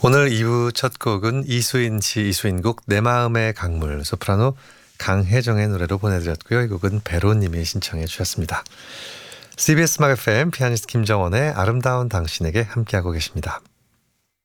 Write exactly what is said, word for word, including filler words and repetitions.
오늘 이 부 첫 곡은 이수인 씨, 이수인 곡 내 마음의 강물, 소프라노 강혜정의 노래로 보내드렸고요. 이 곡은 배로님이 신청해 주셨습니다. 씨비에스 음악 에프엠 피아니스트 김정원의 아름다운 당신에게 함께하고 계십니다.